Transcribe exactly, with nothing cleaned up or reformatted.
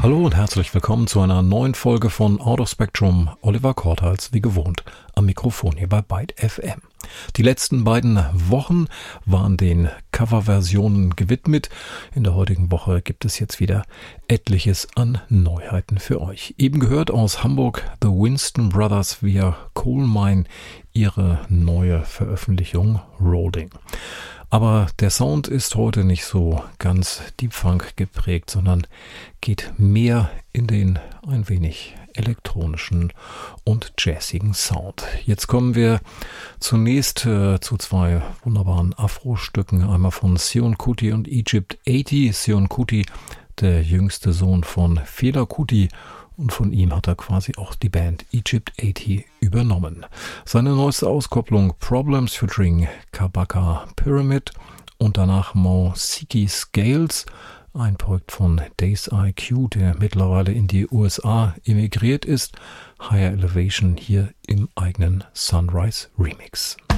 Hallo und herzlich willkommen zu einer neuen Folge von Out of Spectrum. Oliver Korthals, wie gewohnt, am Mikrofon hier bei Byte F M. Die letzten beiden Wochen waren den Coverversionen gewidmet. In der heutigen Woche gibt es jetzt wieder etliches an Neuheiten für euch. Eben gehört aus Hamburg The Winston Brothers via Coal Mine ihre neue Veröffentlichung Rolling. Aber der Sound ist heute nicht so ganz Deep Funk geprägt, sondern geht mehr in den ein wenig elektronischen und jazzigen Sound. Jetzt kommen wir zunächst äh, zu zwei wunderbaren Afro-Stücken, einmal von Seun Kuti und Egypt achtzig. Seun Kuti, der jüngste Sohn von Fela Kuti, und von ihm hat er quasi auch die Band Egypt achtzig übernommen. Seine neueste Auskopplung Problems featuring Kabaka Pyramid und danach Mo Siki Scales, ein Projekt von Days I Q, der mittlerweile in die U S A emigriert ist. Higher Elevation hier im eigenen Sunrise Remix.